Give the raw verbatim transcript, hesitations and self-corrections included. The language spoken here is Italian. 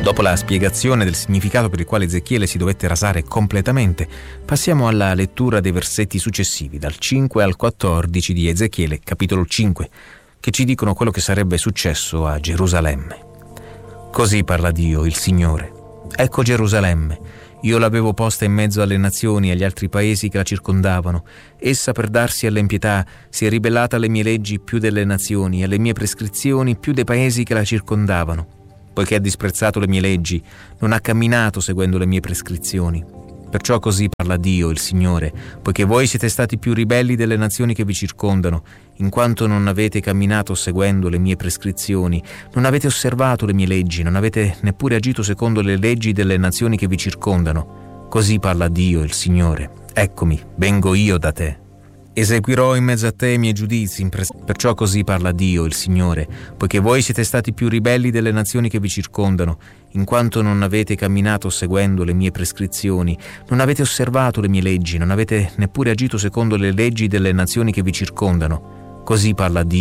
Dopo la spiegazione del significato per il quale Ezechiele si dovette rasare completamente, passiamo alla lettura dei versetti successivi, dal cinque al quattordici di Ezechiele, capitolo cinque, che ci dicono quello che sarebbe successo a Gerusalemme. Così parla Dio, il Signore. Ecco Gerusalemme, io l'avevo posta in mezzo alle nazioni e agli altri paesi che la circondavano. Essa, per darsi all'impietà, si è ribellata alle mie leggi più delle nazioni, alle mie prescrizioni più dei paesi che la circondavano. Poiché ha disprezzato le mie leggi, non ha camminato seguendo le mie prescrizioni. Perciò così parla Dio, il Signore, poiché voi siete stati più ribelli delle nazioni che vi circondano, in quanto non avete camminato seguendo le mie prescrizioni, non avete osservato le mie leggi, non avete neppure agito secondo le leggi delle nazioni che vi circondano. Così parla Dio, il Signore. Eccomi, vengo io da te. Eseguirò in mezzo a te i miei giudizi, in pres- perciò così parla Dio, il Signore, poiché voi siete stati più ribelli delle nazioni che vi circondano, in quanto non avete camminato seguendo le mie prescrizioni, non avete osservato le mie leggi, non avete neppure agito secondo le leggi delle nazioni che vi circondano. Così parla Dio.